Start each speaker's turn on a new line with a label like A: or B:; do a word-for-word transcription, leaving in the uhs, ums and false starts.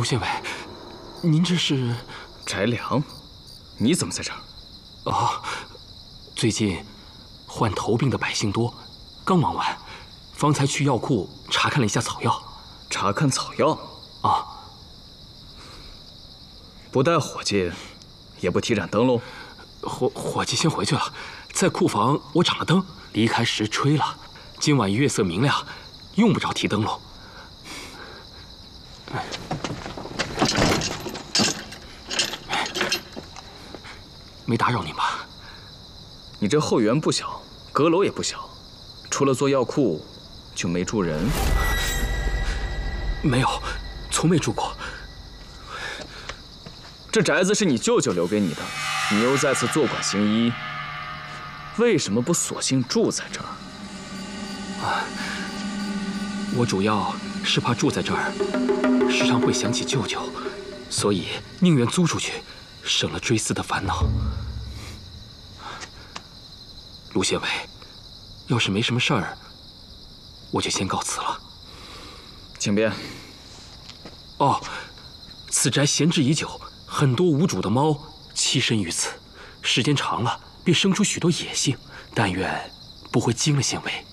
A: 卢县委，您这是？
B: 翟良，你怎么在这儿？
A: 哦，最近患头病的百姓多，刚忙完，方才去药库查看了一下草药。
B: 查看草药？
A: 啊。
B: 不带伙计，也不提盏灯笼。
A: 伙伙计先回去了，在库房我掌了灯，离开时吹了。今晚月色明亮，用不着提灯笼。没打扰您吧？
B: 你这后园不小，阁楼也不小，除了做药库，就没住人？
A: 没有，从没住过。
B: 这宅子是你舅舅留给你的，你又在此坐馆行医，为什么不索性住在这儿？
A: 啊，我主要是怕住在这儿，时常会想起舅舅，所以宁愿租出去，省了追思的烦恼。卢县委，要是没什么事儿，我就先告辞了。
B: 请便。
A: 哦，此宅闲置已久，很多无主的猫栖身于此，时间长了便生出许多野性，但愿不会惊了县委。